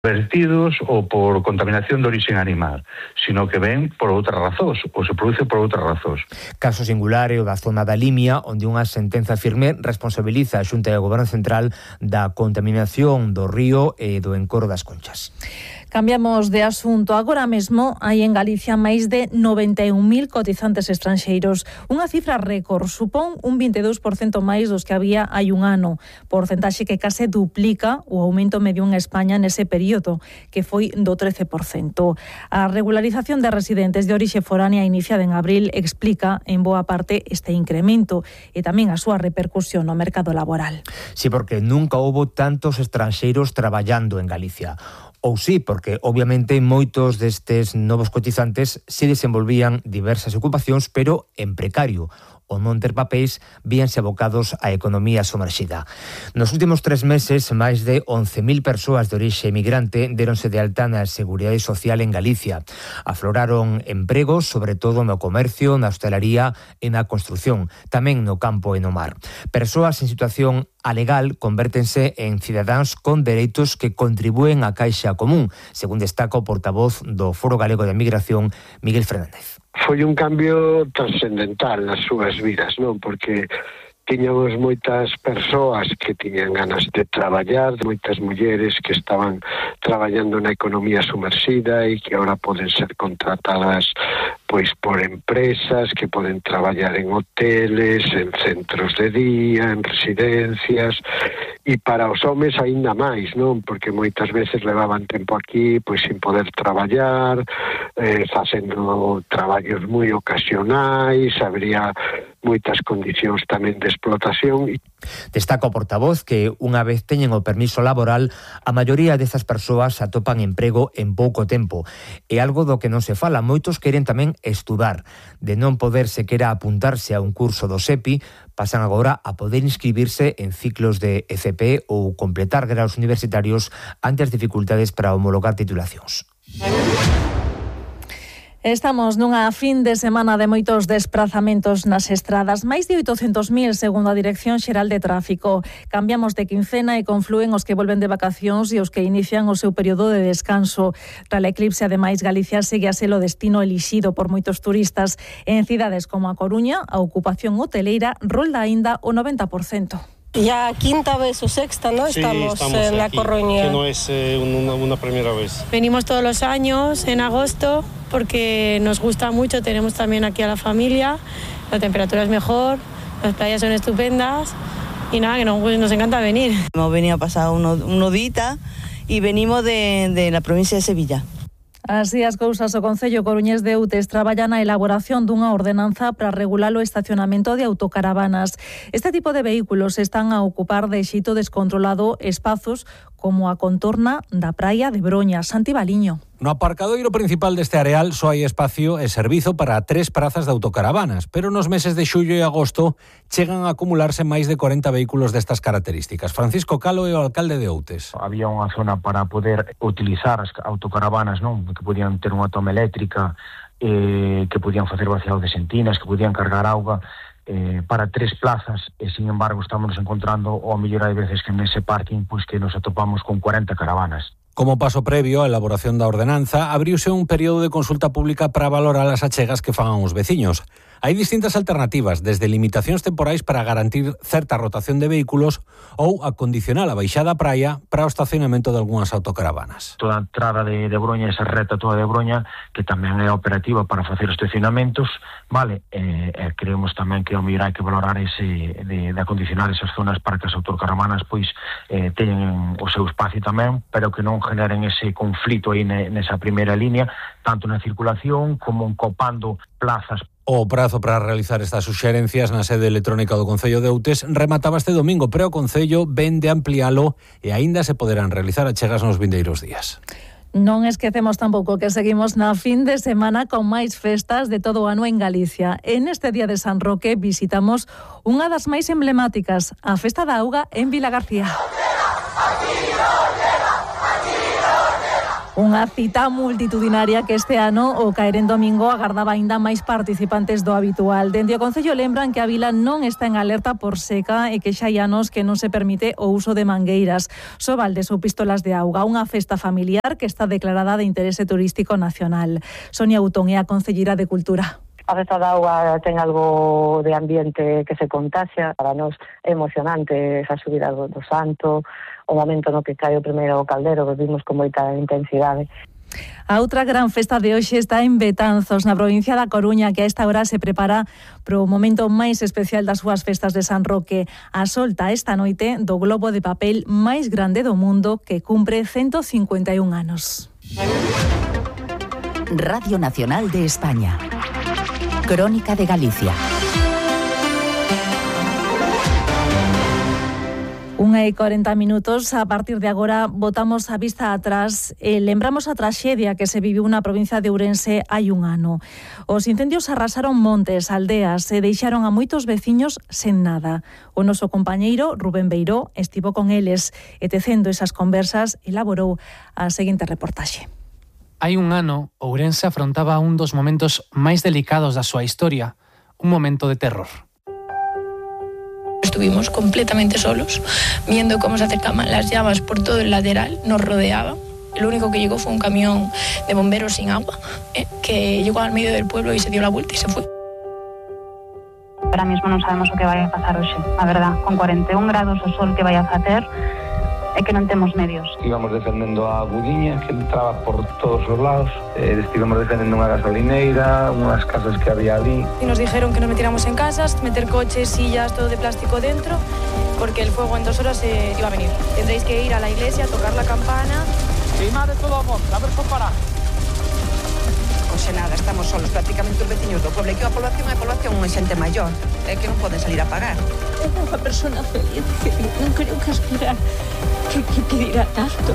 vertidos ou por contaminación de origen animal, sino que ven por outras razóns, ou se produce por outras razóns. Caso singular é o da zona da Limia, onde unha sentenza firme responsabiliza a Xunta de Goberno Central da contaminación do río e do encoro das Conchas. Cambiamos de asunto. Agora mesmo hai en Galicia máis de 91.000 cotizantes estranxeiros. Unha cifra récord, supón un 22% máis dos que había hai un ano. Porcentaxe que case duplica o aumento medio en España nese período, que foi do 13%. A regularización de residentes de orixe foránea iniciada en abril explica en boa parte este incremento e tamén a súa repercusión no mercado laboral. Sí, porque nunca houbo tantos estranxeiros traballando en Galicia. Ou sí, porque obviamente moitos destes novos cotizantes se desenvolvían diversas ocupacións, pero en precario. O non ter papéis víanse abocados á economía somerxida. Nos últimos 3 meses, máis de 11.000 persoas de orixe emigrante deronse de alta na Seguridade Social en Galicia. Afloraron empregos, sobre todo no comercio, na hostalería e na construción, tamén no campo e no mar. Persoas en situación alegal convértense en cidadáns con dereitos que contribúen á caixa común, según destaca o portavoz do Foro Galego de Migración, Miguel Fernández. Foi un cambio trascendental nas súas vidas, non? Porque tiñamos moitas persoas que tiñan ganas de traballar, moitas mulleres que estaban traballando na economía sumerxida e que ahora poden ser contratadas pois por empresas que poden traballar en hoteles, en centros de día, en residencias, e para os homes aínda máis, non? Porque moitas veces levaban tempo aquí pois sin poder traballar, facendo traballos moi ocasionais, habría moitas condicións tamén de explotación. Destaca o portavoz que unha vez teñen o permiso laboral, a maioría destas persoas atopan emprego en pouco tempo. É algo do que non se fala. Moitos queren tamén estudar. De non poder sequera apuntarse a un curso do SEPI, pasan agora a poder inscribirse en ciclos de FP ou completar graus universitarios ante as dificultades para homologar titulacións. Estamos nunha fin de semana de moitos desprazamentos nas estradas, máis de 800.000 segundo a Dirección Xeral de Tráfico. Cambiamos de quincena e conflúen os que volven de vacacións e os que inician o seu período de descanso. Tras a eclipse, ademais, Galicia segue a ser o destino elixido por moitos turistas. En cidades como a Coruña, a ocupación hoteleira rolda aínda o 90%. Ya quinta vez o sexta, ¿no? Sí, estamos en La Coruña. Que no es una primera vez. Venimos todos los años en agosto porque nos gusta mucho, tenemos también aquí a la familia, la temperatura es mejor, las playas son estupendas y nada, que nos encanta venir. Hemos venido a pasar unos días y venimos de la provincia de Sevilla. Así as cousas, o Concello coruñés de Outes traballa na elaboración dunha ordenanza para regular o estacionamento de autocaravanas. Este tipo de vehículos están a ocupar de xeito descontrolado espazos como a contorna da praia de Broña. Santi Baliño. No aparcadoiro principal deste areal só hai espacio e servizo para 3 prazas de autocaravanas, pero nos meses de xullo e agosto chegan a acumularse máis de 40 vehículos destas características. Francisco Calo é o alcalde de Outes. Había unha zona para poder utilizar as autocaravanas, non? Que podían ter unha toma eléctrica, que podían facer vaciado de sentinas, que podían cargar auga, para 3 plazas, e sin embargo estamos encontrando, ou a mellor hai veces que nese parking pois que nos atopamos con 40 caravanas. Como paso previo á elaboración da ordenanza, abriuse un período de consulta pública para valorar as achegas que fagan os veciños. Hai distintas alternativas, desde limitacións temporais para garantir certa rotación de vehículos ou a condicionar a baixada á praia para o estacionamento de algunhas autocaravanas. Toda a entrada de Broña, esa reta toda de Broña, que tamén é operativa para facer estacionamentos, vale, creemos tamén que ao mellor hai que valorar de acondicionar esas zonas para que as autocaravanas pois teñen o seu espacio tamén, pero que non generen ese conflito aí nesa primeira línea, tanto na circulación como encopando plazas. O prazo para realizar estas suxerencias na sede electrónica do Concello de Outes remataba este domingo, pero o Concello ven de amplialo e aínda se poderán realizar achegas nos vindeiros días. Non esquecemos tampouco que seguimos na fin de semana con máis festas de todo o ano en Galicia. En este día de San Roque visitamos unha das máis emblemáticas, a Festa da Auga en Vilagarcía. Unha cita multitudinaria que este ano, o caer en domingo, agardaba aínda máis participantes do habitual. Dende o Concello lembran que a vila non está en alerta por seca e que xa hai anos que non se permite o uso de mangueiras, sobaldes ou pistolas de auga. Unha festa familiar que está declarada de interese turístico nacional. Sonia Utón é a concelleira de Cultura. A festa da auga ten algo de ambiente que se contaxia. Para nós é emocionante esa subida do santo, o momento no que cae o primeiro caldero, que vimos con moita intensidade. A outra gran festa de hoxe está en Betanzos, na provincia da Coruña, que a esta hora se prepara pro momento máis especial das súas festas de San Roque. A solta esta noite do globo de papel máis grande do mundo, que cumpre 151 anos. Radio Nacional de España. Crónica de Galicia. 1:40. A partir de agora botamos a vista atrás e lembramos a traxedia que se viviu na provincia de Ourense hai un ano. Os incendios arrasaron montes, aldeas e deixaron a moitos veciños sen nada. O noso compañeiro Rubén Beiró estivo con eles e tecendo esas conversas elaborou a seguinte reportaxe. Hai un ano, Ourense afrontaba un dos momentos máis delicados da súa historia, un momento de terror. Estuvimos completamente solos, viendo cómo se acercaban las llamas por todo el lateral, nos rodeaban. Lo único que llegó fue un camión de bomberos sin agua, que llegó al medio del pueblo y se dio la vuelta y se fue. Ahora mismo non sabemos o que vai a pasar hoxe, a verdad, con 41 grados o sol que vai a facer, é que non temos medios. Íbamos defendendo a agudiña que entraba por todos os lados, estivemos defendendo unha gasolineira, unhas casas que había ali. Y nos dijeron que nos metiéramos en casas, meter coches, sillas, todo de plástico dentro, porque el fuego en 2 horas iba a venir. Tendréis que ir a la iglesia, tocar la campana. Prima de todo amor, a ver comparar. Oxe nada, estamos solos, prácticamente os veciños do pueblo. E que a población é xente maior, é que non poden salir a pagar. É unha persona feliz, non creo que aspirar que pedirá tanto.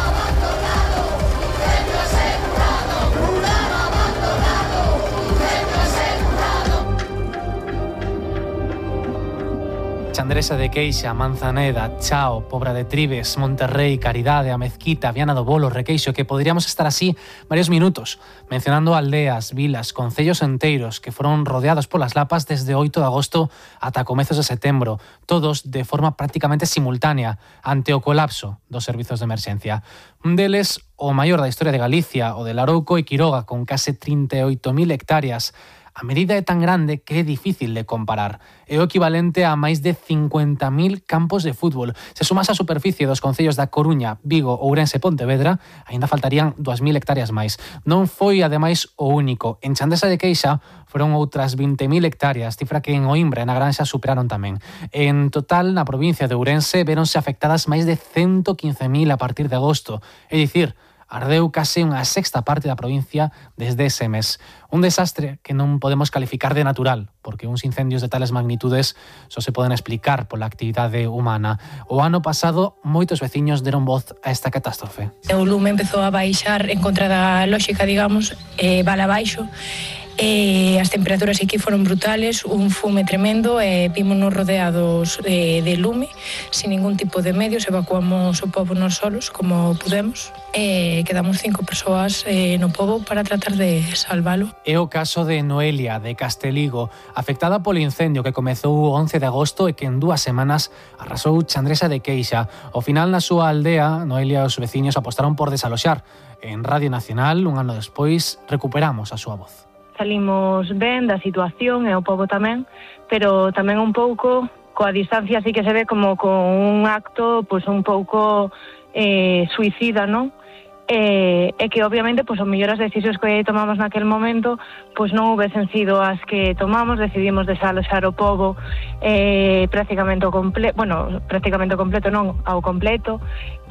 Chandresa de Queixa, Manzaneda, Chao, Pobra de Tribes, Monterrey, Caridade, A Mezquita, Viana do Bolo, Requeixo, que podríamos estar así varios minutos, mencionando aldeas, vilas, concellos enteiros que foron rodeados polas lapas desde 8 de agosto ata comezos de setembro, todos de forma prácticamente simultánea ante o colapso dos servizos de emerxencia. Un deles, o maior da historia de Galicia, o de Larouco e Quiroga, con case 38.000 hectáreas. A medida é tan grande que é difícil de comparar. É o equivalente a máis de 50.000 campos de fútbol. Se sumas a superficie dos concellos da Coruña, Vigo, Ourense e Pontevedra, aínda faltarían 2.000 hectáreas máis. Non foi, ademais, o único. En Chandresa de Queixa foron outras 20.000 hectáreas, cifra que en Oimbre, na Granxa, superaron tamén. En total, na provincia de Ourense, véronse afectadas máis de 115.000 a partir de agosto. É dicir, ardeu case unha sexta parte da provincia desde ese mes. Un desastre que non podemos calificar de natural, porque uns incendios de tales magnitudes só se poden explicar pola actividade humana. O ano pasado, moitos veciños deron voz a esta catástrofe. O lume empezou a baixar en contra da lógica, digamos, bala abaixo. As temperaturas aquí foron brutales, un fume tremendo, vímonos rodeados de lume, sin ningún tipo de medios, evacuamos o pobo nos solos como pudemos, quedamos 5 persoas no pobo para tratar de salvalo. É o caso de Noelia, de Casteligo, afectada polo incendio que comezou o 11 de agosto e que en 2 semanas arrasou Chandresa de Queixa. Ao final, na súa aldea, Noelia e os veciños apostaron por desaloxar. En Radio Nacional, un ano despois, recuperamos a súa voz. Salimos ben da situación e o pobo tamén, pero tamén un pouco coa distancia así que se ve como con un acto pois un pouco suicida, non? E que obviamente pois, o mellor as decisións que tomamos naquel momento pois non houvesen sido as que tomamos, decidimos desaloxar o pobo prácticamente completo non, ao completo,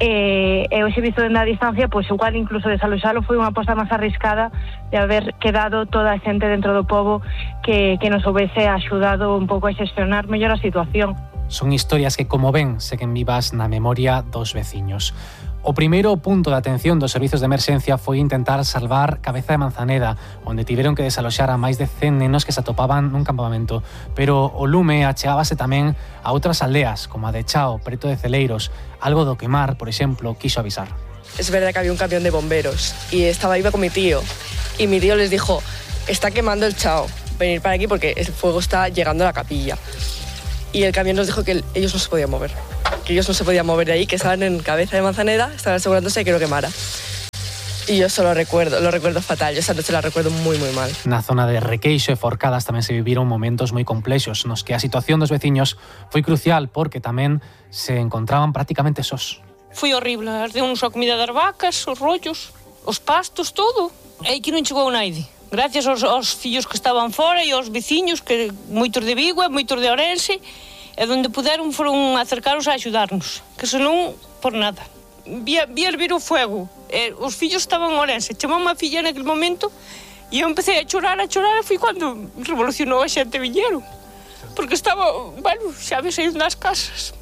e hoxe visto dende a distancia pois igual incluso desaloxalo foi unha aposta máis arriscada de haber quedado toda a xente dentro do pobo que nos houvese axudado un pouco a xestionar mellor a situación. Son historias que, como ven, seguen vivas na memoria dos veciños. O primeiro punto de atención dos servizos de emerxencia foi intentar salvar Cabeza de Manzaneda, onde tiveron que desaloxar a máis de 100 nenos que se atopaban nun campamento. Pero o lume achegábase tamén a outras aldeas, como a de Chao, preto de Celeiros. Algo do que Mar, por exemplo, quiso avisar. es verdad que había un camión de bomberos y iba con mi tío. Y mi tío les dijo, está quemando el Chao, venir para aquí porque el fuego está llegando a la capilla. Y el camión nos dijo que ellos no se podían mover. Que ellos no se podían mover de ahí, que estaban en Cabeza de Manzaneda, estaban asegurándose de que no quemara. Y yo solo lo recuerdo fatal, yo esa noche la recuerdo moi mal. Na zona de Requeixo e Forcadas tamén se viviron momentos moi complexos nos que a situación dos veciños foi crucial porque tamén se encontraban prácticamente sós. Foi horrible, ardeunos a comida das vacas, os rollos, os pastos, todo. E aquí non chegou naide. Gracias aos fillos que estaban fora e aos veciños, que moitos de Vigo e moitos de Ourense, e onde puderon foron acercaros a axudarnos, que senón, por nada. Vi hervir o fuego, os fillos estaban en Ourense, chamou a filla naquele momento e eu empecé a chorar, e foi cando revolucionou a xente viñeron, porque estaba, xa ves, aí nas casas.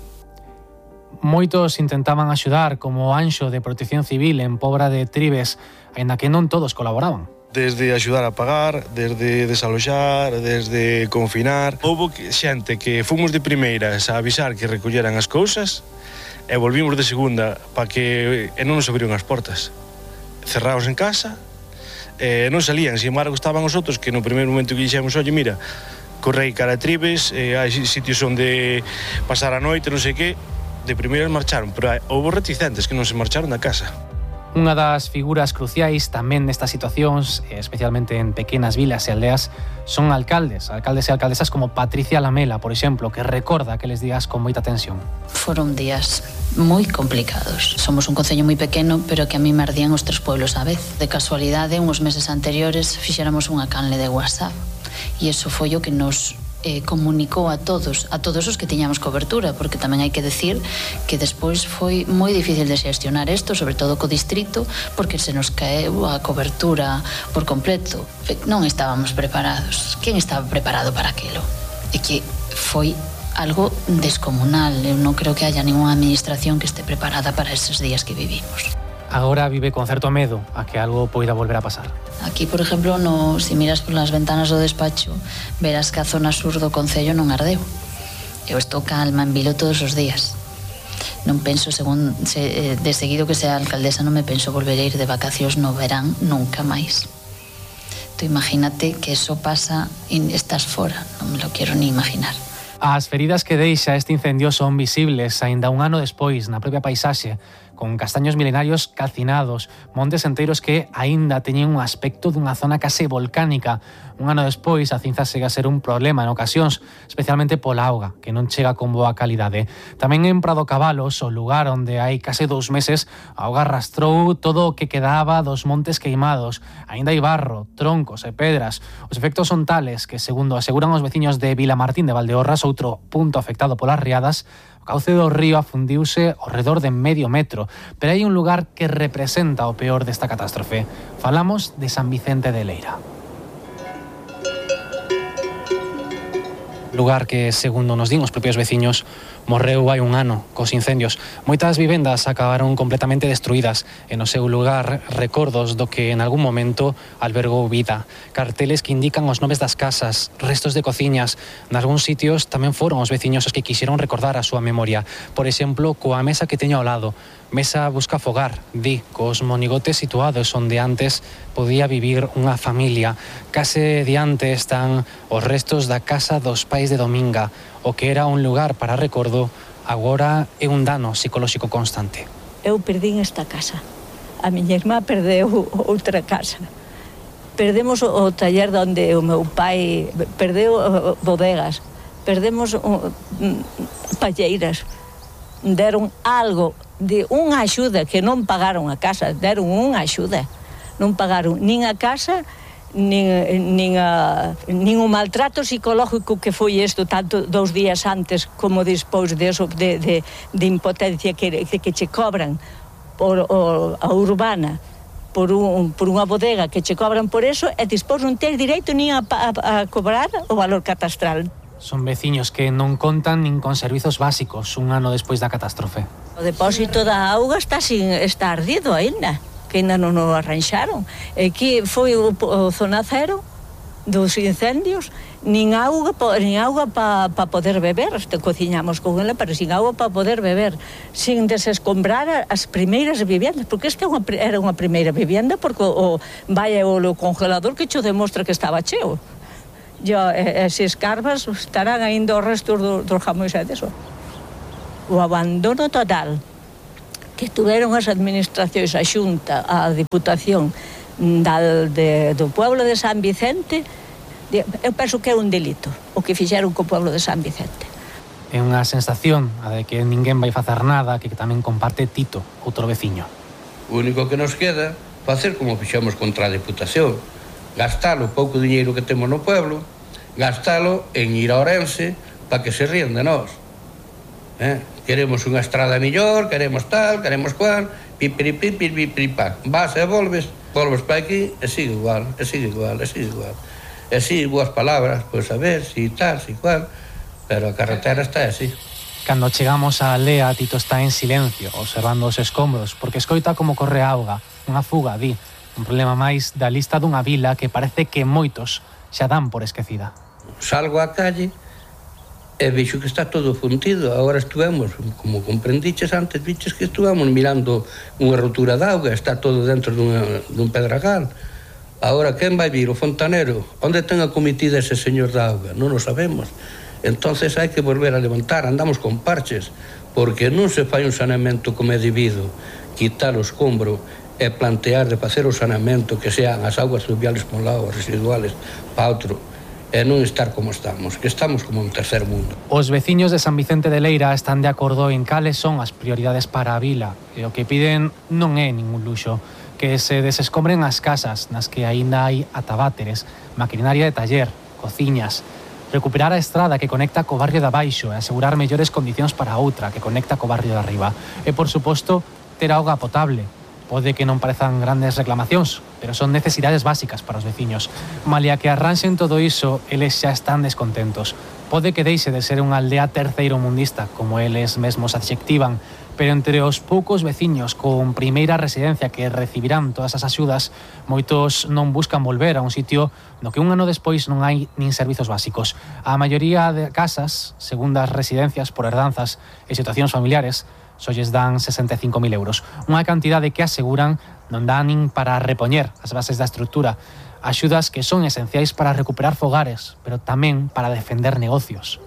Moitos intentaban axudar como Anxo de Protección Civil en Pobra de Tribes, aínda que non todos colaboraban. Desde axudar a pagar, desde desaloxar, desde confinar. Houbo xente que fomos de primeiras a avisar que recolleran as cousas e volvimos de segunda para que non nos abriron as portas. Cerrados en casa, non salían, sin embargo estaban os outros que no primeiro momento que dixemos, oye, mira, correi cara a Tribes, hai sitios onde pasar a noite, non sei que, de primeiras marcharon, pero houve reticentes que non se marcharon da casa. Unha das figuras cruciais tamén nestas situacións, especialmente en pequenas vilas e aldeas, son alcaldes e alcaldesas como Patricia Lamela, por exemplo, que recorda aqueles días con moita tensión. Foron días moi complicados. Somos un concello moi pequeno, pero que a mí me ardían os 3 pueblos á vez. De casualidade, uns meses anteriores, fixéramos unha canle de WhatsApp e iso foi o que nos comunicou a todos os que tiñamos cobertura, porque tamén hai que decir que despois foi moi difícil de xestionar isto, sobre todo co distrito, porque se nos caeu a cobertura por completo. Non estábamos preparados. Quen estaba preparado para aquilo? E que foi algo descomunal. Eu non creo que haya ninguna administración que este preparada para esos días que vivimos. Agora vive con certo medo a que algo poida volver a pasar. Aquí, por exemplo, si miras polas ventanas do despacho, verás que a zona sur do concello non ardeu. Eu estou calma en Vilo todos os días. Non penso, de seguido que sea alcaldesa, non me penso volver a ir de vacacións no verán nunca máis. Tú imagínate que eso pasa e estás fora, non me lo quero ni imaginar. As feridas que deixa este incendio son visibles aínda un ano despois na propia paisaxe, con castaños milenarios calcinados, montes enteiros que aínda teñen un aspecto dunha zona case volcánica. Un ano despois, a cinza segue a ser un problema en ocasións, especialmente pola auga, que non chega con boa calidade. Tamén en Prado Cabalos, o lugar onde hai case 2 meses, a auga arrastrou todo o que quedaba dos montes queimados. Aínda hai barro, troncos e pedras. Os efectos son tales que, segundo aseguran os veciños de Vilamartín de Valdeorras, outro punto afectado polas riadas, o cauce do río afundiuse ao redor de medio metro, pero hai un lugar que representa o peor desta catástrofe. Falamos de San Vicente de Leira. Lugar que, segundo nos din os propios veciños, morreu hai un ano cos incendios. Moitas vivendas acabaron completamente destruídas e no seu lugar recordos do que en algún momento albergou vida. Carteles que indican os nomes das casas, restos de cociñas. Nalgúns sitios tamén foron os veciños os que quixeron recordar a súa memoria. Por exemplo, coa mesa que teño ao lado. Mesa busca fogar, di, cos monigotes situados onde antes podía vivir unha familia. Case diante están os restos da casa dos pais de Dominga. O que era un lugar para recordo, agora é un dano psicolóxico constante. Eu perdín esta casa. A miña irmá perdeu outra casa. Perdemos o taller onde o meu pai perdeu bodegas. Perdemos palleiras. Deron algo de unha axuda que non pagaron a casa, deron unha axuda. Non pagaron nin a casa, nin o maltrato psicológico que foi isto, tanto 2 días antes como despois de impotencia que che cobran por a urbana, por unha bodega que che cobran por eso, e despois non ter direito nin a cobrar o valor catastral. Son veciños que non contan nin con servizos básicos un ano despois da catástrofe. O depósito da auga está ardido aínda, que ainda non o arranxaron. Aquí foi o zona cero dos incendios nin auga para poder beber, cociñamos con ela, pero sin auga para poder beber, sin desescombrar as primeiras viviendas, porque esta era unha primeira vivienda, porque vai o congelador que cho demostra que estaba cheo. Se escarbas estarán ainda os restos dos jamóns e deso. O abandono total que tuveron as administracións, a Xunta, a Diputación do pueblo de San Vicente, eu penso que é un delito o que fixeron co pueblo de San Vicente. É unha sensación a de que ninguén vai facer nada, que tamén comparte Tito, outro veciño. O único que nos queda facer como fixemos contra a Diputación, gastalo o pouco diñeiro que temos no pueblo, gastalo en ir a Ourense para que se rían de nós. Queremos unha estrada mellor, queremos tal, queremos cual, pipiripipiripiripá. Vas e volves para aquí e sigue igual. E sigue igual palabras, pois a ver, si tal, si cual, pero a carretera está así. Cando chegamos á aldea, Tito está en silencio, observando os escombros, porque escoita como corre a auga, unha fuga, di, un problema máis da lista dunha vila que parece que moitos xa dan por esquecida. Salgo á calle e vexo que está todo fundido. Agora estuvemos, como comprendiches antes, viches que estuvemos mirando unha rotura de auga, está todo dentro dun pedragal. Agora, quen vai vir? O fontanero? Onde ten a comitida ese señor da auga? Non o sabemos. Entonces hai que volver a levantar, andamos con parches, porque non se fai un saneamento como é debido, quitar o escombro e plantear de facer o saneamento que sean as augas fluviales por un lado, residuales para outro, e non estar como estamos, que estamos como un tercer mundo. Os veciños de San Vicente de Leira están de acordo en cales son as prioridades para a vila, e o que piden non é ningún luxo, que se desescombren as casas nas que aínda hai ataváteres, maquinaria de taller, cociñas, recuperar a estrada que conecta co barrio de abaixo e asegurar mellores condicións para a outra que conecta co barrio de arriba. E, por suposto, ter auga potable. Pode que non parezan grandes reclamacións, pero son necesidades básicas para os veciños. Malia que arranxen todo iso, eles xa están descontentos. Pode que deixe de ser unha aldea terceiromundista, como eles mesmos adxectivan, pero entre os poucos veciños con primeira residencia que recibirán todas as axudas, moitos non buscan volver a un sitio no que un ano despois non hai nin servizos básicos. A maioría de casas, segundas residencias por herdanzas e situacións familiares, só lles dan 65.000 euros. Unha cantidade que aseguran non dá nin para repoñer as bases da estrutura. Axudas que son esenciais para recuperar fogares, pero tamén para defender negocios.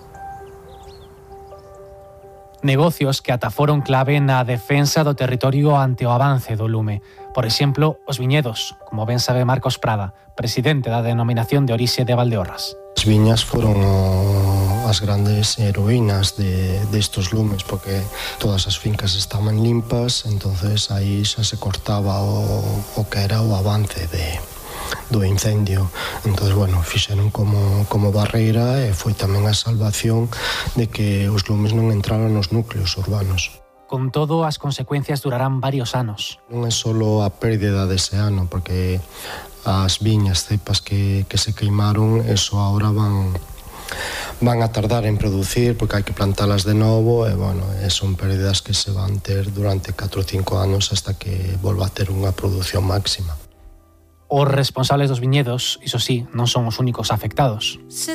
Negocios que ata foron clave na defensa do territorio ante o avance do lume. Por exemplo, os viñedos, como ben sabe Marcos Prada, presidente da denominación de orixe de Valdeorras. As viñas foron as grandes heroínas destos lumes, porque todas as fincas estaban limpas, entonces aí xa se cortaba o que era o avance do incendio. Entonces, bueno, fixeron como barreira e foi tamén a salvación de que os lumes non entraran nos núcleos urbanos. Con todo, as consecuencias durarán varios anos. Non é só a pérdida dese ano, porque as viñas, cepas que se queimaron, eso agora van a tardar en producir, porque hai que plantalas de novo, e, bueno, son pérdidas que se van ter durante 4 ou 5 anos hasta que volva a ter unha produción máxima. Os responsables dos viñedos, iso sí, non son os únicos afectados.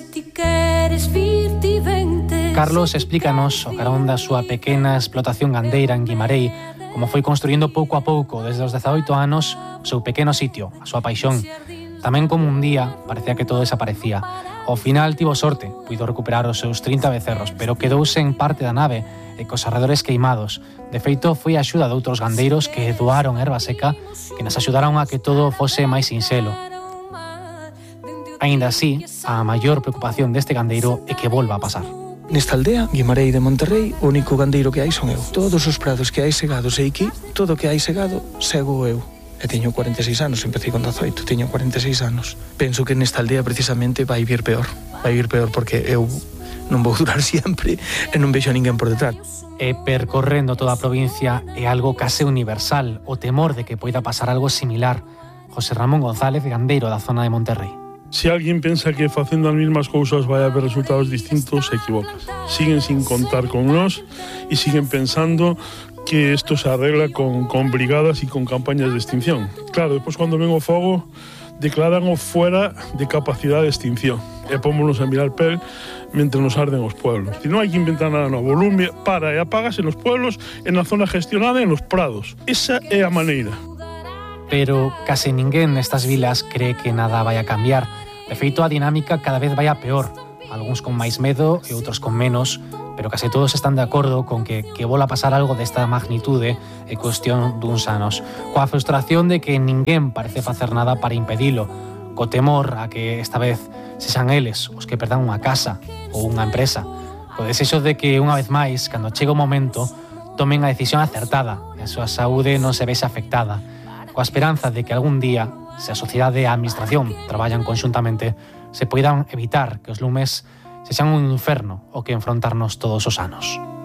Carlos explícanos, o carón da súa pequena explotación gandeira en Guimarei, como foi construindo pouco a pouco, desde os 18 anos, o seu pequeno sitio, a súa paixón. Tamén como un día parecía que todo desaparecía. Ao final tivo sorte, puido recuperar os seus 30 becerros, pero quedouse en parte da nave e cos arredores queimados. De feito, foi a axuda de outros gandeiros que doaron erva seca que nos axudaron a que todo fose máis sinxelo. Aínda así, a maior preocupación deste gandeiro é que volva a pasar. Nesta aldea, Guimarei de Monterrei, o único gandeiro que hai son eu. Todos os prados que hai segados e aquí, todo o que hai segado, sego eu. E teño 46 anos, empecé con 18, teño 46 anos. Penso que nesta aldea precisamente vai vir peor. Vai vir peor porque eu non vou durar sempre e non vexo a ninguén por detrás. E percorrendo toda a provincia é algo case universal, o temor de que poida pasar algo similar. José Ramón González, gandeiro da zona de Monterrei. Se alguén pensa que facendo as mesmas cousas vai haber resultados distintos, se equivocas. Siguen sin contar con nós e siguen pensando que isto se arregla con brigadas e con campañas de extinción. Claro, despois cando ven o fogo, declaran o fuera de capacidade de extinción. e pómonos a mirar pel mentre nos arden os pueblos. Si non hai que inventar nada novo, o lume para e apágase nos pueblos, en a zona gestionada e nos prados. Esa é a maneira. Pero case ninguén nestas vilas cree que nada vai a cambiar. De feito, a dinámica cada vez vai a peor. Algúns con máis medo e outros con menos, pero case todos están de acordo con que vola a pasar algo desta magnitude é cuestión duns anos, coa frustración de que ninguén parece facer nada para impedilo, co temor a que esta vez sexan eles os que perdan unha casa ou unha empresa, co desexo de que unha vez máis, cando chega o momento, tomen a decisión acertada e a súa saúde non se vexe afectada, coa esperanza de que algún día, se a sociedade e a administración traballan conxuntamente, se poidan evitar que os lumes sexan un inferno o que enfrontarnos todos os anos.